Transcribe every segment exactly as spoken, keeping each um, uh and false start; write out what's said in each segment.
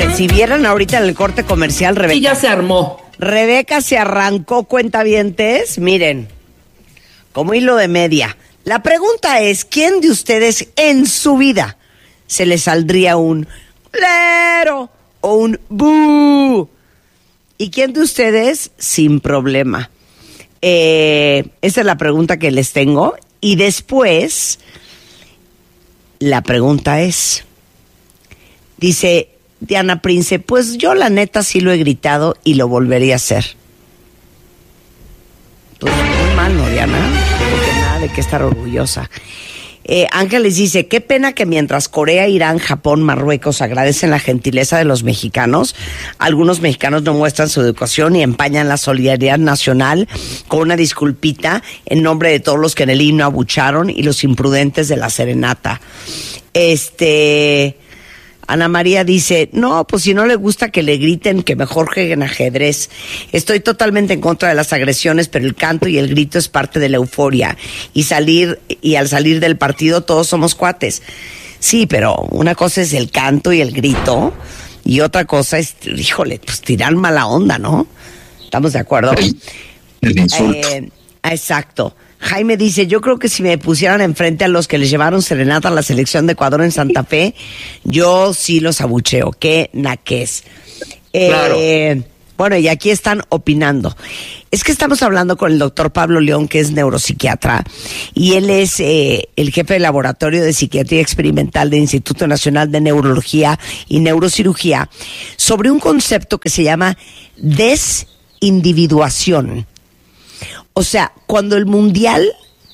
si vieran ahorita en el corte comercial, Rebeca. Sí, ya se armó. Rebeca se arrancó, cuentavientes. Miren, como hilo de media. La pregunta es, ¿quién de ustedes en su vida se le saldría un lero o un bú? ¿Y quién de ustedes sin problema? Eh, esa es la pregunta que les tengo. Y después, la pregunta es, dice Diana Prince, pues yo la neta sí lo he gritado y lo volvería a hacer. Pues muy mal, ¿no, Diana? Porque nada de que estar orgullosa. Eh, Ángeles dice, qué pena que mientras Corea, Irán, Japón, Marruecos agradecen la gentileza de los mexicanos, algunos mexicanos no muestran su educación y empañan la solidaridad nacional con una disculpita en nombre de todos los que en el himno abucharon y los imprudentes de la serenata. Este... Ana María dice, no, pues si no le gusta que le griten, que mejor jueguen ajedrez. Estoy totalmente en contra de las agresiones, pero el canto y el grito es parte de la euforia. Y salir, y al salir del partido todos somos cuates. Sí, pero una cosa es el canto y el grito, y otra cosa es, híjole, pues tirar mala onda, ¿no? ¿Estamos de acuerdo? El, el insulto. Eh, exacto. Jaime dice, yo creo que si me pusieran enfrente a los que les llevaron serenata a la selección de Ecuador en Santa Fe, yo sí los abucheo. Qué naqués. Claro. Eh, bueno, y aquí están opinando. Es que estamos hablando con el doctor Pablo León, que es neuropsiquiatra, y él es eh, el jefe del Laboratorio de Psiquiatría Experimental del Instituto Nacional de Neurología y Neurocirugía, sobre un concepto que se llama desindividuación. O sea, cuando el mundial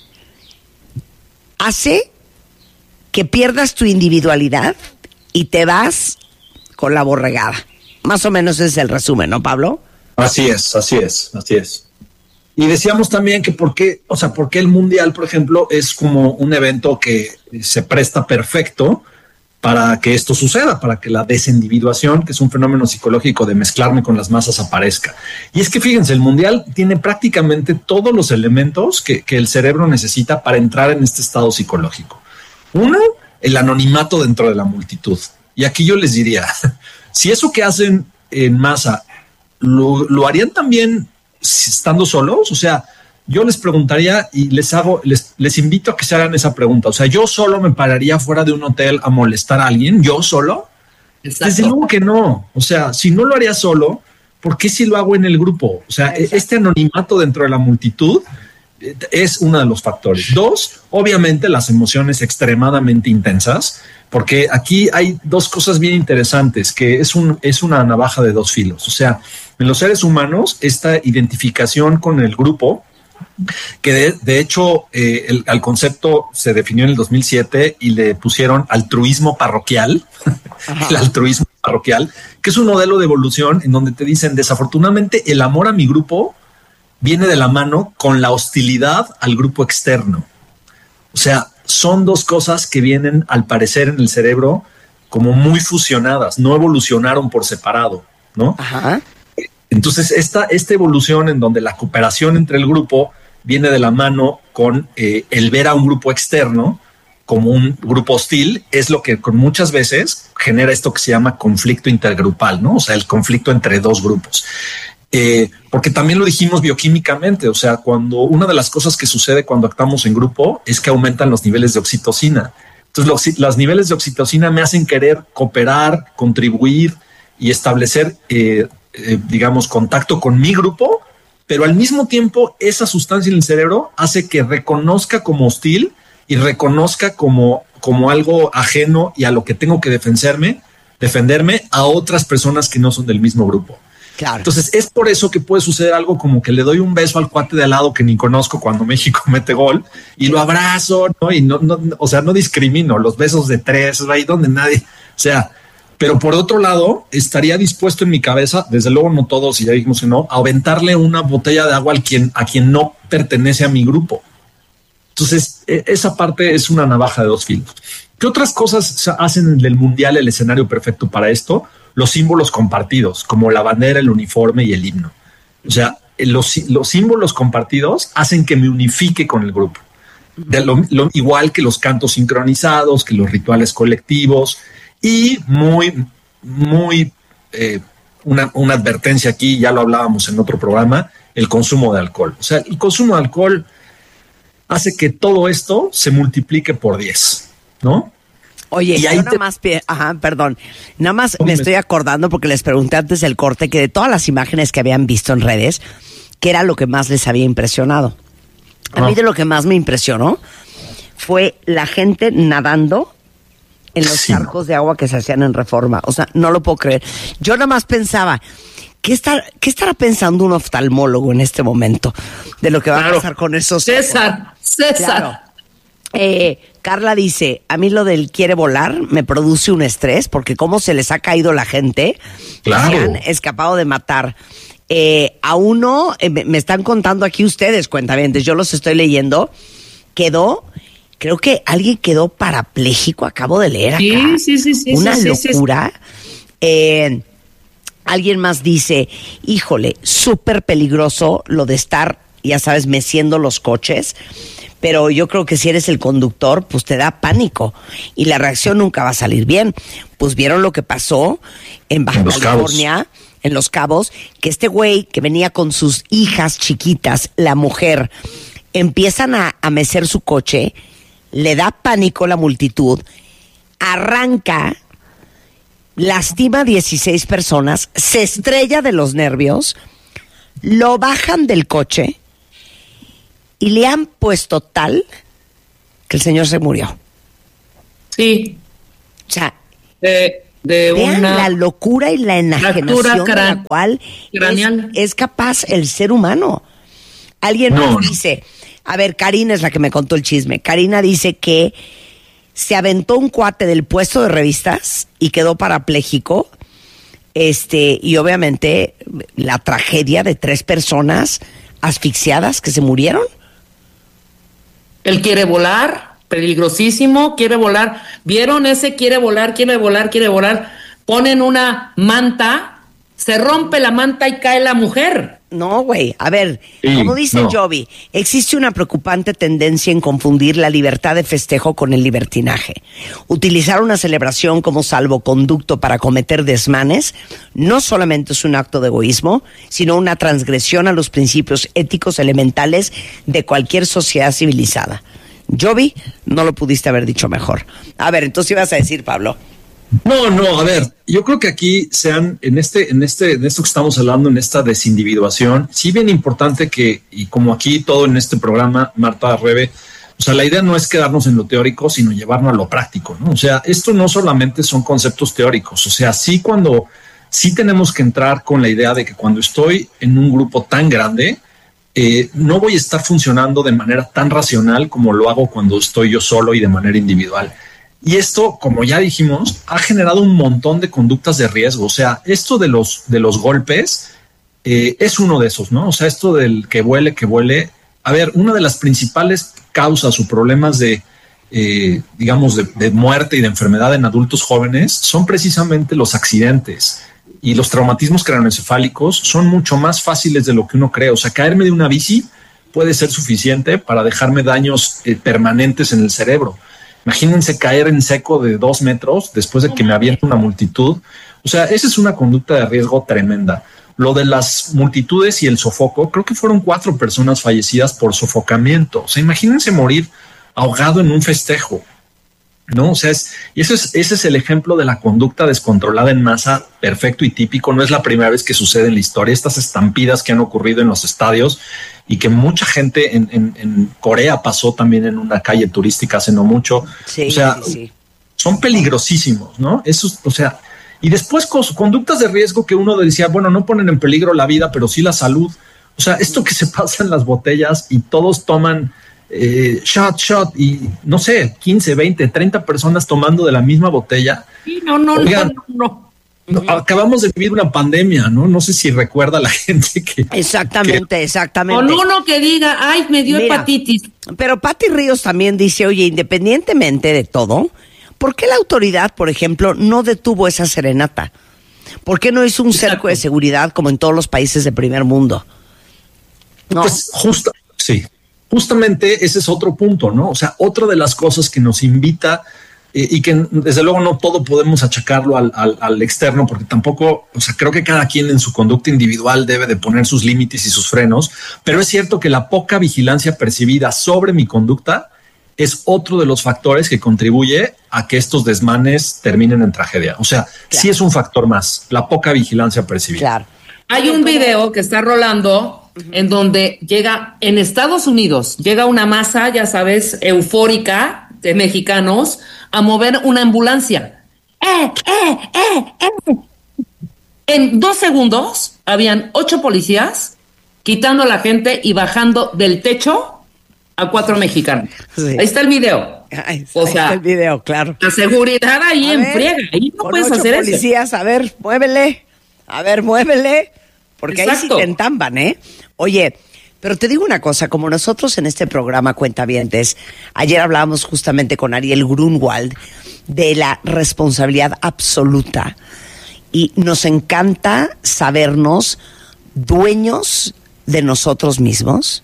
hace que pierdas tu individualidad y te vas con la borregada. Más o menos ese es el resumen, ¿no, Pablo? Así es, así es, así es. Y decíamos también que por qué, o sea, por qué el mundial, por ejemplo, es como un evento que se presta perfecto para que esto suceda, para que la desindividuación, que es un fenómeno psicológico de mezclarme con las masas, aparezca. Y es que fíjense, el mundial tiene prácticamente todos los elementos que, que el cerebro necesita para entrar en este estado psicológico. Uno, el anonimato dentro de la multitud. Y aquí yo les diría, si eso que hacen en masa lo, lo harían también estando solos, o sea, yo les preguntaría y les hago, les, les invito a que se hagan esa pregunta. O sea, yo solo me pararía fuera de un hotel a molestar a alguien, yo solo. Exacto. Desde luego que no. O sea, si no lo haría solo, ¿por qué si lo hago en el grupo? O sea, exacto, este anonimato dentro de la multitud es uno de los factores. Dos, obviamente las emociones extremadamente intensas, porque aquí hay dos cosas bien interesantes, que es, un, es una navaja de dos filos. O sea, en los seres humanos, esta identificación con el grupo, que de, de hecho eh, el, al concepto se definió en el dos mil siete y le pusieron altruismo parroquial, el altruismo parroquial, que es un modelo de evolución en donde te dicen, desafortunadamente el amor a mi grupo viene de la mano con la hostilidad al grupo externo. O sea, son dos cosas que vienen al parecer en el cerebro como muy fusionadas, no evolucionaron por separado, ¿no? Ajá. Entonces, esta, esta evolución en donde la cooperación entre el grupo viene de la mano con eh, el ver a un grupo externo como un grupo hostil, es lo que con muchas veces genera esto que se llama conflicto intergrupal, ¿no? O sea, el conflicto entre dos grupos. Eh, porque también lo dijimos bioquímicamente, o sea, cuando una de las cosas que sucede cuando actuamos en grupo es que aumentan los niveles de oxitocina. Entonces, los, los niveles de oxitocina me hacen querer cooperar, contribuir y establecer eh, Eh, digamos, contacto con mi grupo, pero al mismo tiempo esa sustancia en el cerebro hace que reconozca como hostil y reconozca como, como algo ajeno y a lo que tengo que defenderme, defenderme a otras personas que no son del mismo grupo. Claro. Entonces es por eso que puede suceder algo como que le doy un beso al cuate de al lado que ni conozco cuando México mete gol y lo abrazo, ¿no? Y no, no, o sea, no discrimino los besos de tres, ahí donde nadie, o sea. Pero por otro lado, estaría dispuesto en mi cabeza, desde luego no todos, y ya dijimos que no, a aventarle una botella de agua al quien, a quien no pertenece a mi grupo. Entonces, esa parte es una navaja de dos filos. ¿Qué otras cosas hacen del mundial el escenario perfecto para esto? Los símbolos compartidos, como la bandera, el uniforme y el himno. O sea, los, los símbolos compartidos hacen que me unifique con el grupo. De lo, lo, igual que los cantos sincronizados, que los rituales colectivos. Y muy, muy eh, una, una advertencia aquí, ya lo hablábamos en otro programa, el consumo de alcohol. O sea, el consumo de alcohol hace que todo esto se multiplique por diez, ¿no? Oye, y yo ahí nada te... más, ajá, perdón, nada más ¿Cómo me me... estoy acordando porque les pregunté antes del corte que de todas las imágenes que habían visto en redes, ¿qué era lo que más les había impresionado? A Ah. mí de lo que más me impresionó fue la gente nadando en los Sí. charcos de agua que se hacían en Reforma. O sea, no lo puedo creer. Yo nada más pensaba, ¿qué, está, ¿qué estará pensando un oftalmólogo en este momento de lo que va Claro. a pasar con esos César, ojos? César. Claro. Eh, Carla dice, a mí lo del quiere volar me produce un estrés porque cómo se les ha caído la gente, Claro. se han escapado de matar. Eh, a uno, eh, me, me están contando aquí ustedes, cuentavientes, yo los estoy leyendo, quedó, creo que alguien quedó parapléjico, acabo de leer acá. Sí, sí, sí, sí, Una sí, sí, locura. Eh, alguien más dice, híjole, súper peligroso lo de estar, ya sabes, meciendo los coches. Pero yo creo que si eres el conductor, pues te da pánico y la reacción nunca va a salir bien. Pues vieron lo que pasó en Baja En Los California, Cabos. en Los Cabos, que este güey que venía con sus hijas chiquitas, la mujer, empiezan a, a mecer su coche, le da pánico la multitud, arranca, lastima a dieciséis personas, se estrella de los nervios, lo bajan del coche y le han puesto tal que el señor se murió. Sí. O sea, De, de vean una la locura y la enajenación de la cran- cual es, craneal. es capaz el ser humano. Alguien No, más no. dice, a ver, Karina es la que me contó el chisme. Karina dice que se aventó un cuate del puesto de revistas y quedó parapléjico. Este, y obviamente la tragedia de tres personas asfixiadas que se murieron. Él quiere volar, peligrosísimo, quiere volar. ¿Vieron ese quiere volar, quiere volar, quiere volar? Ponen una manta, se rompe la manta y cae la mujer. No, güey. A ver, Sí, como dice no. Jovi, existe una preocupante tendencia en confundir la libertad de festejo con el libertinaje. Utilizar una celebración como salvoconducto para cometer desmanes no solamente es un acto de egoísmo, sino una transgresión a los principios éticos elementales de cualquier sociedad civilizada. Jovi, no lo pudiste haber dicho mejor. A ver, entonces ibas a decir, Pablo. No, no, a ver, yo creo que aquí sean en este, en este, en esto que estamos hablando, en esta desindividuación, sí bien importante que, y como aquí todo en este programa, Marta, Rebe, o sea, la idea no es quedarnos en lo teórico, sino llevarnos a lo práctico, ¿no? O sea, esto no solamente son conceptos teóricos, o sea, sí cuando, sí tenemos que entrar con la idea de que cuando estoy en un grupo tan grande, eh, no voy a estar funcionando de manera tan racional como lo hago cuando estoy yo solo y de manera individual. Y esto, como ya dijimos, ha generado un montón de conductas de riesgo. O sea, esto de los, de los golpes eh, es uno de esos, ¿no? O sea, esto del que vuele, que vuele. A ver, una de las principales causas o problemas de, eh, digamos, de, de muerte y de enfermedad en adultos jóvenes son precisamente los accidentes. Y los traumatismos craneoencefálicos son mucho más fáciles de lo que uno cree. O sea, caerme de una bici puede ser suficiente para dejarme daños eh, permanentes en el cerebro. Imagínense caer en seco de dos metros después de que me avienta una multitud. O sea, esa es una conducta de riesgo tremenda. Lo de las multitudes y el sofoco, creo que fueron cuatro personas fallecidas por sofocamiento. O sea, imagínense morir ahogado en un festejo, ¿no? O sea, es, y eso es, ese es el ejemplo de la conducta descontrolada en masa, perfecto y típico. No es la primera vez que sucede en la historia. Estas estampidas que han ocurrido en los estadios y que mucha gente en, en, en Corea pasó también en una calle turística hace no mucho. Sí, o sea, sí, sí. son peligrosísimos, ¿no? Eso, o sea, y después con conductas de riesgo que uno decía, bueno, no ponen en peligro la vida, pero sí la salud. O sea, esto que se pasa en las botellas y todos toman eh, shot, shot y no sé, quince, veinte, treinta personas tomando de la misma botella. Sí, no, no, Oigan, no, no, no. No, acabamos de vivir una pandemia, ¿no? No sé si recuerda la gente que... Exactamente, que, exactamente. Con uno que diga, ay, me dio Mira, hepatitis. Pero Pati Ríos también dice, oye, independientemente de todo, ¿por qué la autoridad, por ejemplo, no detuvo esa serenata? ¿Por qué no hizo un Exacto. cerco de seguridad como en todos los países de primer mundo? No. Pues justo, sí, justamente ese es otro punto, ¿no? O sea, otra de las cosas que nos invita y que desde luego no todo podemos achacarlo al, al, al externo, porque tampoco, o sea, creo que cada quien en su conducta individual debe de poner sus límites y sus frenos, pero es cierto que la poca vigilancia percibida sobre mi conducta es otro de los factores que contribuye a que estos desmanes terminen en tragedia. O sea, claro, sí es un factor más, la poca vigilancia percibida. Claro. Hay un video que está rolando uh-huh. en donde llega en Estados Unidos, llega una masa, ya sabes, eufórica de mexicanos a mover una ambulancia. ¡Eh, eh, eh, eh! En dos segundos habían ocho policías quitando a la gente y bajando del techo a cuatro mexicanos. Sí. Ahí está el video. Ahí, o ahí sea, está el video, claro. La seguridad ahí a en ver, friega. Ahí no puedes hacer eso. Policías, a ver, muévele. A ver, muévele. Porque Exacto. ahí sí te entamban, ¿eh? Oye, pero te digo una cosa, como nosotros en este programa Cuentavientes, ayer hablábamos justamente con Ariel Grunwald de la responsabilidad absoluta y nos encanta sabernos dueños de nosotros mismos.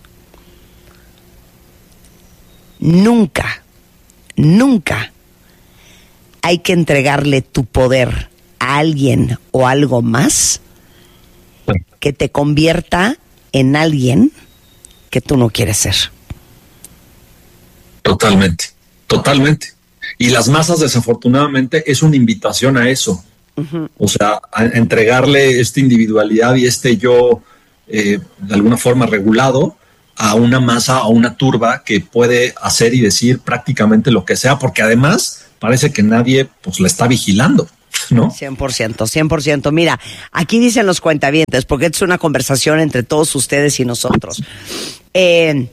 Nunca, nunca hay que entregarle tu poder a alguien o algo más que te convierta en alguien que tú no quieres ser. Totalmente, totalmente. Y las masas, desafortunadamente, es una invitación a eso. Uh-huh. O sea, a entregarle esta individualidad y este yo, eh, de alguna forma regulado, a una masa, a una turba que puede hacer y decir prácticamente lo que sea, porque además parece que nadie pues la está vigilando, ¿no? cien por ciento, cien por ciento. Mira, aquí dicen los cuentavientes, porque es una conversación entre todos ustedes y nosotros. Eh,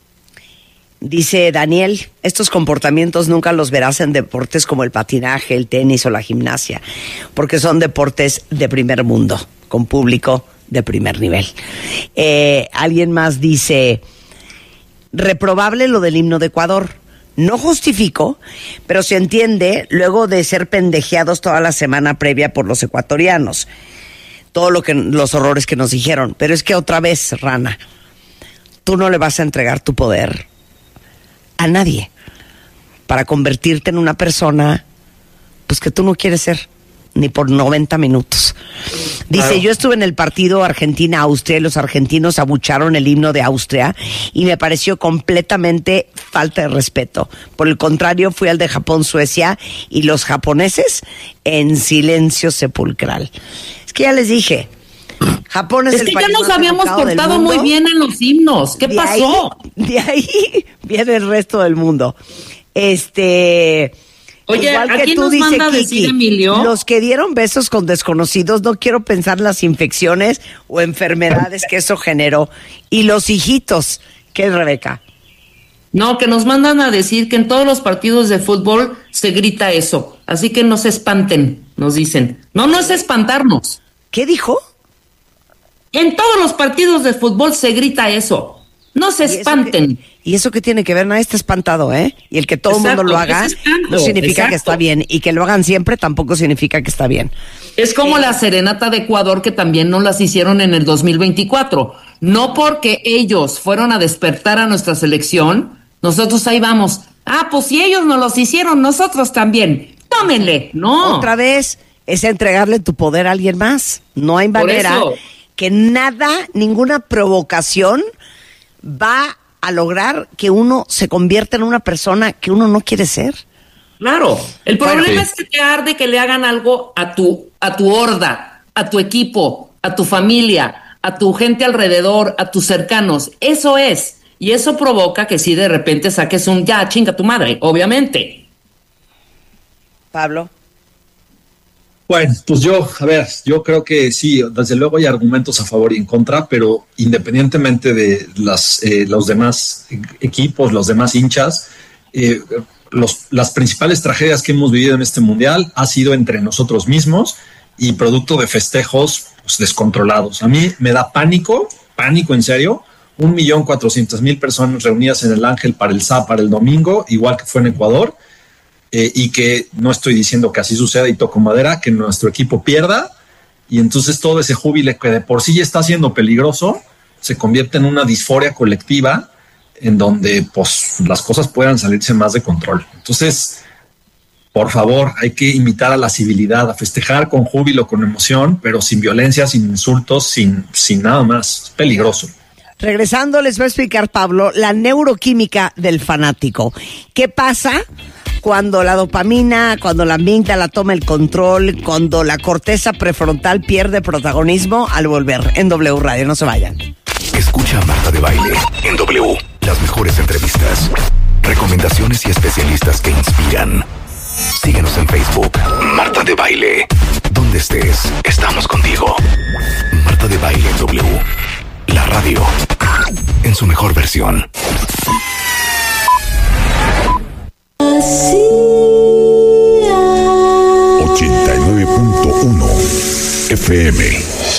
dice Daniel, estos comportamientos nunca los verás en deportes como el patinaje, el tenis o la gimnasia, porque son deportes de primer mundo, con público de primer nivel. Eh, alguien más dice, reprobable lo del himno de Ecuador. No justifico, pero se entiende luego de ser pendejeados toda la semana previa por los ecuatorianos. Todo lo que, los horrores que nos dijeron. Pero es que otra vez, Rana, tú no le vas a entregar tu poder a nadie para convertirte en una persona pues que tú no quieres ser, ni por noventa minutos. Dice, claro. Yo estuve en el partido Argentina-Austria y los argentinos abucharon el himno de Austria y me pareció completamente falta de respeto. Por el contrario, fui al de Japón-Suecia y los japoneses en silencio sepulcral. Es que ya les dije, Japón es, es el que país ya nos habíamos portado muy bien en los himnos. ¿Qué de pasó? Ahí, de ahí viene el resto del mundo. Este... Oye, igual que aquí tú, nos dice manda a Kiki, decir Emilio. Los que dieron besos con desconocidos, no quiero pensar las infecciones o enfermedades que eso generó. Y los hijitos, ¿qué es, Rebeca? No, que nos mandan a decir que en todos los partidos de fútbol se grita eso. Así que no se espanten, nos dicen. No, no es espantarnos. ¿Qué dijo? En todos los partidos de fútbol se grita eso. No se espanten. ¿Y eso qué tiene que ver? Nadie está espantado, ¿eh? Y el que todo el mundo lo haga no significa exacto. que está bien. Y que lo hagan siempre tampoco significa que está bien. Es como eh, la serenata de Ecuador, que también no las hicieron en el dos mil veinticuatro. No porque ellos fueron a despertar a nuestra selección, nosotros ahí vamos. Ah, pues si ellos no los hicieron, nosotros también. Tómenle. No. Otra vez es entregarle tu poder a alguien más. No hay manera que nada, ninguna provocación va a lograr que uno se convierta en una persona que uno no quiere ser. Claro, el problema bueno, sí. es que te arde que le hagan algo a tu, a tu horda, a tu equipo, a tu familia, a tu gente alrededor, a tus cercanos. Eso es, y eso provoca que si de repente saques un ya, chinga tu madre, obviamente. Pablo. Bueno, pues yo, a ver, yo creo que sí, desde luego hay argumentos a favor y en contra, pero independientemente de las, eh, los demás equipos, los demás hinchas, eh, los, las principales tragedias que hemos vivido en este mundial ha sido entre nosotros mismos y producto de festejos pues, descontrolados. A mí me da pánico, pánico en serio, un millón cuatrocientas mil personas reunidas en el Ángel para el S A para el domingo, igual que fue en Ecuador. Eh, y que no estoy diciendo que así suceda y toco madera, que nuestro equipo pierda y entonces todo ese júbilo que de por sí ya está siendo peligroso se convierte en una disforia colectiva en donde pues las cosas puedan salirse más de control. Entonces por favor, hay que imitar a la civilidad, a festejar con júbilo, con emoción, pero sin violencia, sin insultos, sin, sin nada más. Es peligroso. Regresando, les va a explicar Pablo la neuroquímica del fanático. ¿Qué pasa cuando la dopamina, cuando la amígdala toma el control, cuando la corteza prefrontal pierde protagonismo al volver? En W Radio, no se vayan. Escucha a Marta de Baile en W. Las mejores entrevistas, recomendaciones y especialistas que inspiran. Síguenos en Facebook, Marta de Baile. Donde estés, estamos contigo. Marta de Baile en W. La radio en su mejor versión. ochenta y nueve punto uno F M.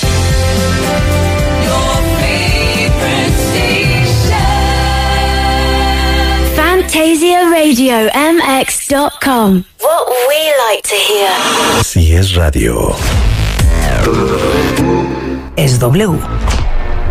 Fantasia Radio M X dot com. What we like to hear. Si es radio. Es W.